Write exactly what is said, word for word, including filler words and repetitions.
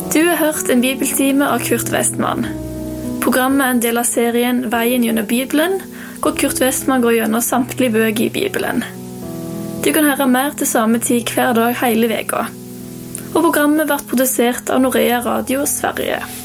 Du har hørt en bibeltime av Kurt Westman. Programmet er en del av serien Veien gjennom Bibelen, hvor Kurt Westman går gjennom samtlige bøker i Bibelen. Du kan høre mer til samme tid hver dag hele veka. Og programmet ble produsert av Norea Radio Sverige.